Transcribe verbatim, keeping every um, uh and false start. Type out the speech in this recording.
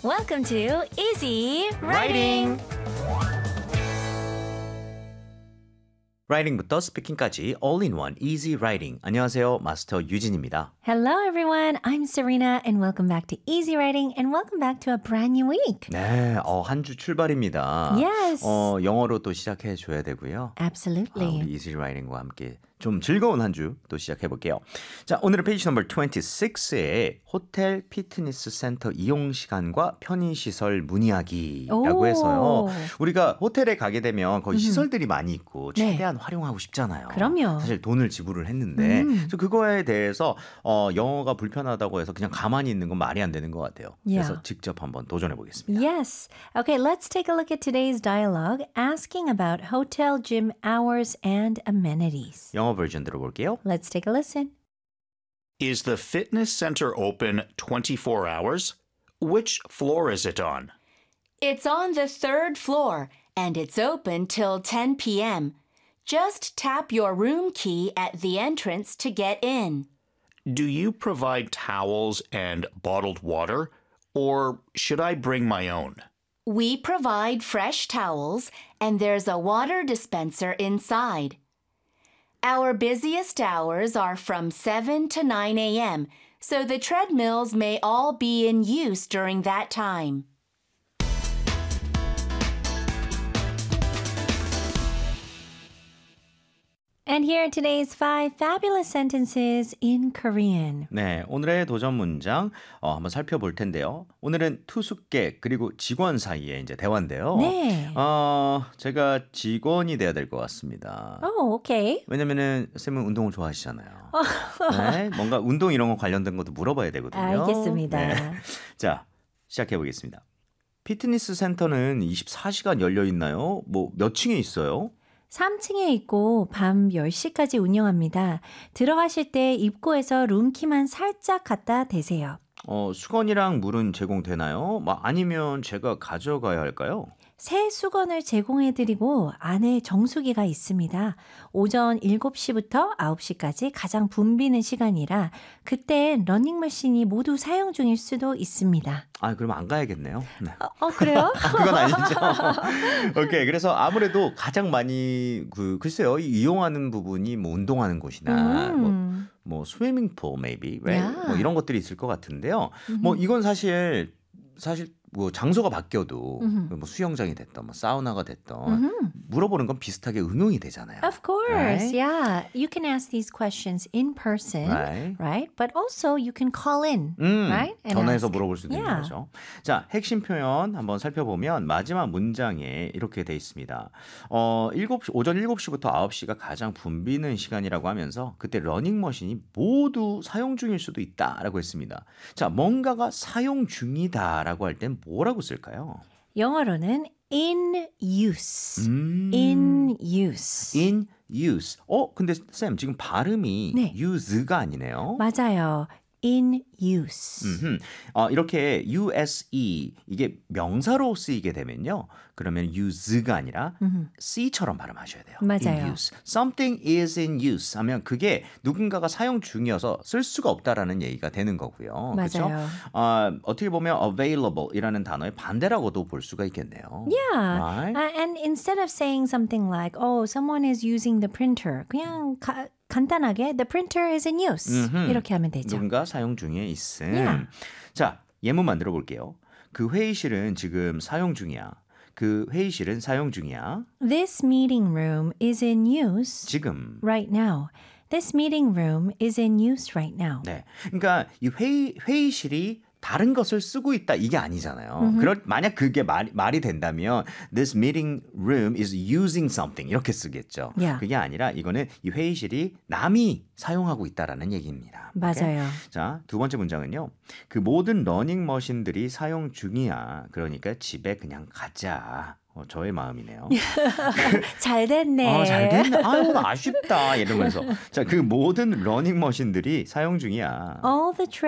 Welcome to Easy Writing. Writing. 라이팅부터 스피킹까지 all-in-one easy writing. 안녕하세요. 마스터 유진입니다. Hello everyone, I'm Serena and welcome back to Easy Writing and welcome back to a brand new week. 네, 어, 한 주 출발입니다. Yes. 어, 영어로 또 시작해 줘야 되고요. Absolutely. 아, 우리 easy writing과 함께 좀 즐거운 한 주 또 시작해 볼게요. 자, 오늘은 페이지 넘버 이십육에 호텔 피트니스 센터 이용 시간과 편의 시설 문의하기라고 오. 해서요. 우리가 호텔에 가게 되면 거기 음. 시설들이 많이 있고 네. 최대한 활용하고 싶잖아요. 그럼요. 사실 돈을 지불을 했는데 음. 그래서 그거에 대해서 어, 영어가 불편하다고 해서 그냥 가만히 있는 건 말이 안 되는 것 같아요. Yeah. 그래서 직접 한번 도전해 보겠습니다. Yes. Okay, let's take a look at today's dialogue asking about hotel gym hours and amenities. 영어 버전 들어볼게요. Let's take a listen. Is the fitness center open twenty-four hours? Which floor is it on? It's on the third floor, and it's open till ten p.m. Just tap your room key at the entrance to get in. Do you provide towels and bottled water? Or should I bring my own? We provide fresh towels, and there's a water dispenser inside. Our busiest hours are from seven to nine a.m., so the treadmills may all be in use during that time. And here are today's five fabulous sentences in Korean. 네, 오늘의 도전 문장 어, 한번 살펴볼 텐데요. 오늘은 투숙객 그리고 직원 사이의 이제 대화인데요. 네. 어, 제가 직원이 돼야 될 것 같습니다. Oh, okay. 왜냐면은 쌤은 운동을 좋아하시잖아요. 네, 뭔가 운동 이런 거 관련된 것도 물어봐야 되거든요. 알겠습니다. 네. 자, 시작해 보겠습니다. 피트니스 센터는 이십사 시간 열려 있나요? 뭐 몇 층에 있어요? 삼 층에 있고 밤 열 시까지 운영합니다. 들어가실 때 입구에서 룸키만 살짝 갖다 대세요. 어, 수건이랑 물은 제공되나요? 뭐 아니면 제가 가져가야 할까요? 새 수건을 제공해드리고 안에 정수기가 있습니다. 오전 일곱 시부터 아홉 시까지 가장 붐비는 시간이라 그땐 러닝머신이 모두 사용 중일 수도 있습니다. 아, 그럼 안 가야겠네요. 네. 어, 어 그래요? 아, 그건 아니죠. 오케이. 그래서 아무래도 가장 많이 그 글쎄요. 이용하는 부분이 뭐 운동하는 곳이나 뭐, 음. 뭐 스위밍풀 maybe, right? Yeah. 뭐 이런 것들이 있을 것 같은데요. 뭐 이건 사실 사실 뭐 장소가 바뀌어도 음흠. 뭐 수영장이 됐던 뭐 사우나가 됐던 음흠. 물어보는 건 비슷하게 응용이 되잖아요. Of course, Right? yeah. You can ask these questions in person, Right. right? But also you can call in, 음, right? And 전화해서 ask. 물어볼 수도 있는 Yeah. 거죠. 자, 핵심 표현 한번 살펴보면 마지막 문장에 이렇게 돼 있습니다. 어, 일곱 시, 오전 일곱 시부터 아홉 시가 가장 붐비는 시간이라고 하면서 그때 러닝머신이 모두 사용 중일 수도 있다라고 했습니다. 자, 뭔가가 사용 중이다라고 할 땐 뭐라고 쓸까요? 영어로는 in use, 음, in use. in use. 어, 근데 쌤 지금 발음이 네. use가 아니네요. 맞아요. in use. 음흠. 어, 이렇게 use 이게 명사로 쓰이게 되면요. 그러면 use가 아니라 음흠. C처럼 발음하셔야 돼요. 맞아요. In use. Something is in use 하면 그게 누군가가 사용 중이어서 쓸 수가 없다라는 얘기가 되는 거고요. 그렇죠? 맞아요. 어, 어떻게 보면 available이라는 단어의 반대라고도 볼 수가 있겠네요. Yeah. Right? Uh, and instead of saying something like, oh, someone is using the printer. 그냥 가, 간단하게 the printer is in use. 음흠. 이렇게 하면 되죠. 누군가 사용 중에 있음. Yeah. 자, 예문 만들어 볼게요. 그 회의실은 지금 사용 중이야. 그 회의실은 사용 중이야. This meeting room is in use 지금. right now. This meeting room is in use right now. 네. 그러니까 이 회의 회의실이 다른 것을 쓰고 있다 이게 아니잖아요. 그럴 만약 그게 말, 말이 된다면 this meeting room is using something 이렇게 쓰겠죠. Yeah. 그게 아니라 이거는 이 회의실이 남이 사용하고 있다라는 얘기입니다. 맞아요. 오케이? 자, 두 번째 문장은요. 그 모든 러닝머신들이 사용 중이야. 그러니까 집에 그냥 가자. 어, 저의 마음이네요. 잘 됐네. 아, 잘 됐네. 아유, 아쉽다. 이러면서. 자, 그 모든 러닝머신들이 사용 중이야. All the